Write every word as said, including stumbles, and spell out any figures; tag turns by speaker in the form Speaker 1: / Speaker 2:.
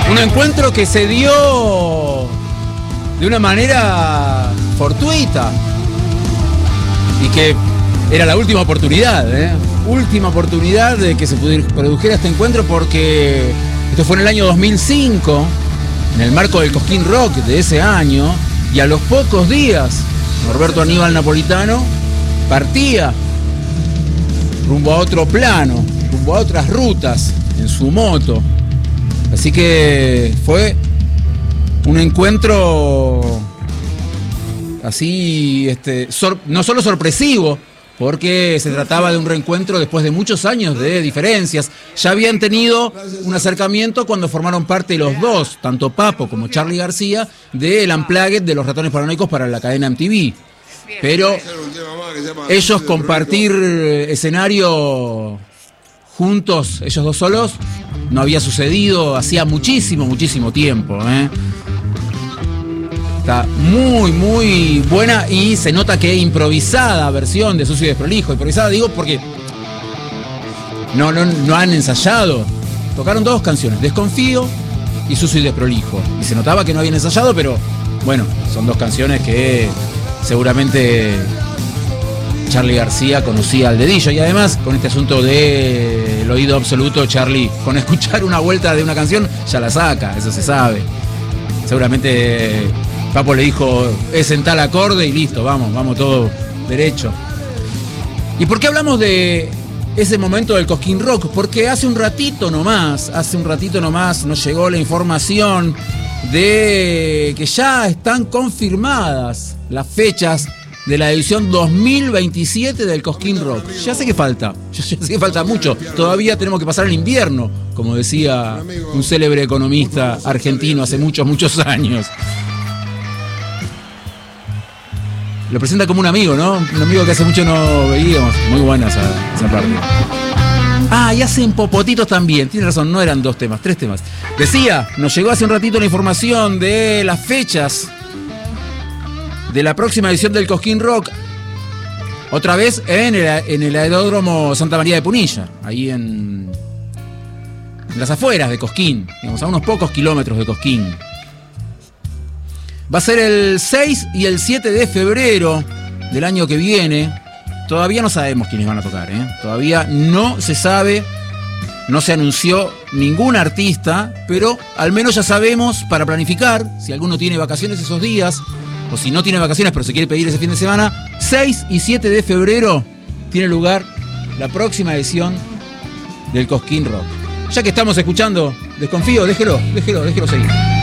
Speaker 1: Un encuentro que se dio de una manera fortuita y que era la última oportunidad, ¿eh? Última oportunidad de que se produjera este encuentro, porque esto fue en el año dos mil cinco, en el marco del Cosquín Rock de ese año, y a los pocos días Norberto Aníbal Napolitano partía rumbo a otro plano, rumbo a otras rutas en su moto. Así que fue un encuentro así, este, sor, no solo sorpresivo, porque se trataba de un reencuentro después de muchos años de diferencias. Ya habían tenido un acercamiento cuando formaron parte los dos, tanto Papo como Charly García, del Unplugged de los Ratones Paranoicos para la cadena M T V. Pero ellos compartir escenario juntos, ellos dos solos, no había sucedido hacía muchísimo, muchísimo tiempo, ¿eh? Está muy, muy buena y se nota que improvisada versión de Sucio y Desprolijo. Improvisada digo porque no, no, no han ensayado. Tocaron dos canciones, Desconfío y Sucio y Desprolijo. Y se notaba que no habían ensayado, pero bueno, son dos canciones que seguramente Charly García conocía al dedillo. Y además, con este asunto del oído absoluto, Charly, con escuchar una vuelta de una canción, ya la saca, eso se sabe. Seguramente Papo le dijo, es en tal acorde y listo, vamos, vamos todo derecho. ¿Y por qué hablamos de ese momento del Cosquín Rock? Porque hace un ratito nomás, hace un ratito nomás nos llegó la información de que ya están confirmadas las fechas de la edición dos mil veintisiete del Cosquín Rock. Ya sé que falta, ya sé que falta mucho. Todavía tenemos que pasar el invierno, como decía un célebre economista argentino hace muchos, muchos años. Lo presenta como un amigo, ¿no? Un amigo que hace mucho no veíamos. Muy buena esa, esa parte. Ah, y hacen popotitos también. Tiene razón, no eran dos temas, tres temas. Decía, nos llegó hace un ratito la información de las fechas de la próxima edición del Cosquín Rock. Otra vez en el, en el aeródromo Santa María de Punilla. Ahí en, en las afueras de Cosquín. Digamos, a unos pocos kilómetros de Cosquín. Va a ser el seis y el siete de febrero del año que viene. Todavía no sabemos quiénes van a tocar, ¿eh? Todavía no se sabe, no se anunció ningún artista, pero al menos ya sabemos para planificar, si alguno tiene vacaciones esos días, o si no tiene vacaciones pero se quiere pedir ese fin de semana, seis y siete de febrero tiene lugar la próxima edición del Cosquín Rock. Ya que estamos escuchando Desconfío, déjelo, déjelo, déjelo seguir.